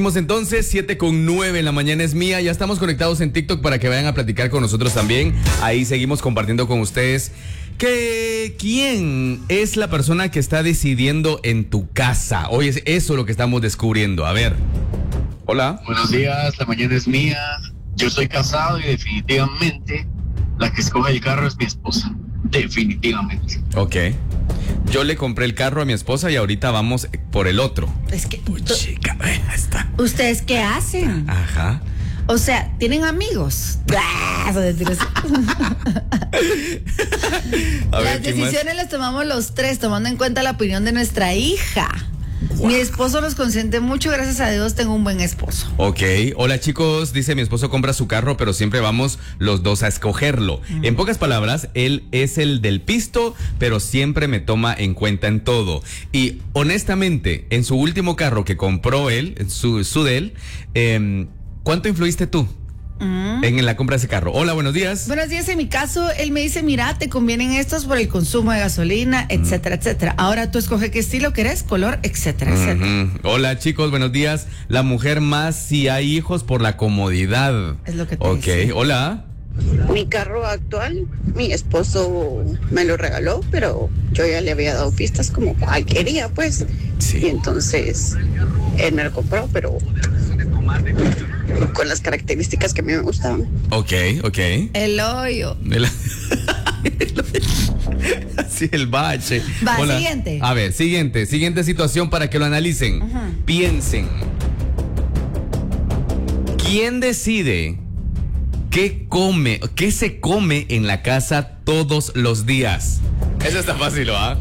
Entonces, 7:09 en la mañana es mía. Ya estamos conectados en TikTok para que vayan a platicar con nosotros también. Ahí seguimos compartiendo con ustedes. ¿Quién es la persona que está decidiendo en tu casa? Hoy es eso lo que estamos descubriendo. A ver. Hola. Buenos días, la mañana es mía. Yo soy casado y definitivamente la que escoge el carro es mi esposa. Definitivamente. Ok. Yo le compré el carro a mi esposa y ahorita vamos por el otro. Es que Chica, ahí está. ¿ustedes qué hacen? Ajá. O sea, ¿tienen amigos? A ver, Las ¿quién más? decisiones las tomamos los tres, tomando en cuenta la opinión de nuestra hija. Wow. Mi esposo nos consiente mucho, gracias a Dios tengo un buen esposo. Ok, hola chicos, dice mi esposo compra su carro, pero siempre vamos los dos a escogerlo. En pocas palabras, él es el del pisto, pero siempre me toma en cuenta en todo. Y honestamente, en su último carro que compró él, su de él, ¿cuánto influiste tú en la compra de ese carro? Hola, buenos días. Buenos días, en mi caso, él me dice, mira, te convienen estos por el consumo de gasolina, etcétera, etcétera. Ahora tú escoge qué estilo querés, color, etcétera, etcétera. Hola chicos, buenos días. La mujer más si hay hijos por la comodidad. Es lo que te Ok, dice. hola. Mi carro actual, mi esposo me lo regaló, pero yo ya le había dado pistas como cual quería, pues. Sí. Y entonces él me lo compró, pero con las características que a mí me gustaban. Ok. El hoyo. Sí, el bache. Va, Hola. siguiente. A ver, siguiente situación para que lo analicen. Piensen. ¿Quién decide qué se come en la casa todos los días? Eso está fácil, ¿ah?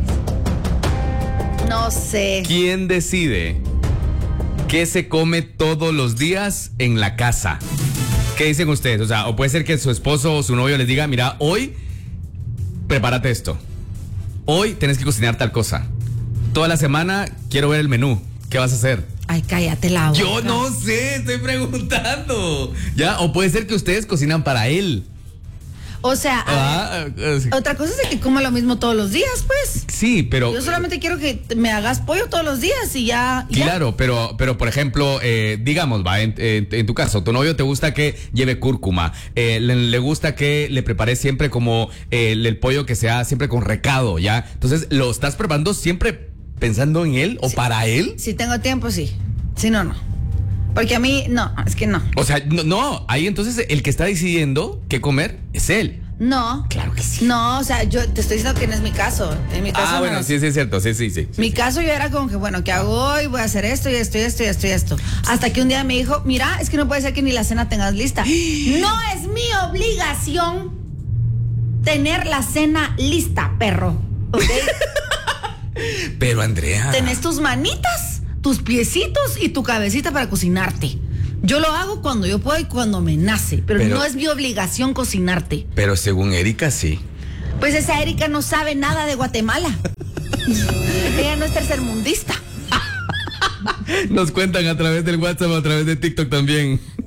No sé. ¿Quién decide qué se come todos los días en la casa? ¿Qué dicen ustedes? O sea, o puede ser que su esposo o su novio les diga, mira, hoy prepárate esto. Hoy tenés que cocinar tal cosa. Toda la semana quiero ver el menú. ¿Qué vas a hacer? Ay, cállate la boca. Yo no sé, estoy preguntando. ¿Ya? O puede ser que ustedes cocinan para él. O sea, otra cosa es que coma lo mismo todos los días, pues. Sí, pero... Yo solamente quiero que me hagas pollo todos los días y ya. Claro, pero por ejemplo, digamos, en tu caso, tu novio te gusta que lleve cúrcuma, le gusta que le prepares siempre como el pollo que sea siempre con recado, ¿ya? Entonces, ¿lo estás preparando siempre pensando en él o para él? Si tengo tiempo, sí. Si no, no. Porque a mí, no, es que no. O sea, no, ahí entonces el que está decidiendo qué comer es él. No. Claro que sí. No, o sea, yo te estoy diciendo que no es mi caso. En mi caso, Bueno, no. sí, es cierto, sí. Mi caso yo era como que, bueno, ¿qué hago hoy? Voy a hacer esto y esto y esto y esto y esto. Hasta que un día me dijo, mira, es que no puede ser que ni la cena tengas lista. No es mi obligación tener la cena lista, perro. ¿Ok? Pero Andrea... Tenés tus manitas, tus piecitos y tu cabecita para cocinarte. Yo lo hago cuando yo puedo y cuando me nace, pero no es mi obligación cocinarte. Pero según Erika, sí. Pues esa Erika no sabe nada de Guatemala. Ella no es tercermundista. Nos cuentan a través del WhatsApp, a través de TikTok también.